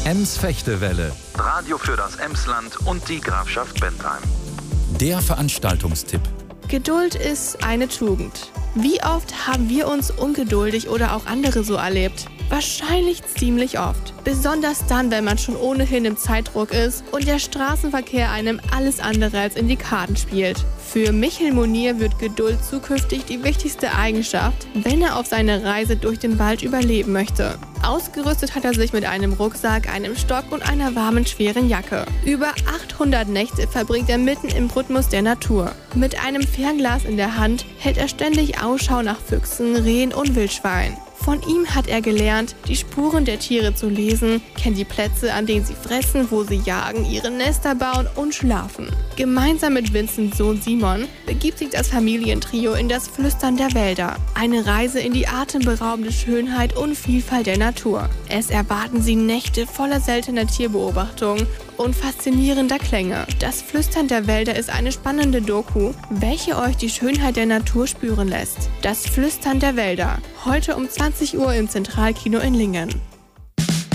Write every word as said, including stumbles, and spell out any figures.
Ems-Fechtewelle, Radio für das Emsland und die Grafschaft Bentheim. der Veranstaltungstipp. Geduld ist eine Tugend. Wie oft haben wir uns ungeduldig oder auch andere so erlebt? Wahrscheinlich ziemlich oft. Besonders dann, wenn man schon ohnehin im Zeitdruck ist und der Straßenverkehr einem alles andere als in die Karten spielt. Für Michel Monier wird Geduld zukünftig die wichtigste Eigenschaft, wenn er auf seiner Reise durch den Wald überleben möchte. Ausgerüstet hat er sich mit einem Rucksack, einem Stock und einer warmen, schweren Jacke. Über achthundert Nächte verbringt er mitten im Rhythmus der Natur. Mit einem Fernglas in der Hand hält er ständig Ausschau nach Füchsen, Rehen und Wildschweinen. Von ihm hat er gelernt, die Spuren der Tiere zu lesen, kennt die Plätze, an denen sie fressen, wo sie jagen, ihre Nester bauen und schlafen. Gemeinsam mit Vincents Sohn Simon begibt sich das Familientrio in das Flüstern der Wälder. Eine Reise in die atemberaubende Schönheit und Vielfalt der Natur. Es erwarten sie Nächte voller seltener Tierbeobachtungen und faszinierender Klänge. Das Flüstern der Wälder ist eine spannende Doku, welche euch die Schönheit der Natur spüren lässt. Das Flüstern der Wälder. Heute um zwanzig Uhr im Zentralkino in Lingen.